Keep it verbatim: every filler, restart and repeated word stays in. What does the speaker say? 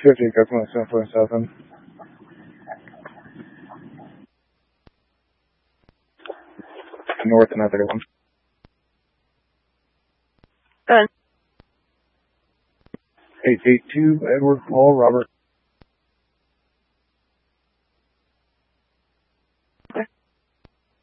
fifty, Coconut seven four seven. North nine thirty-one. Good. eight eight two, Edward Paul Robert.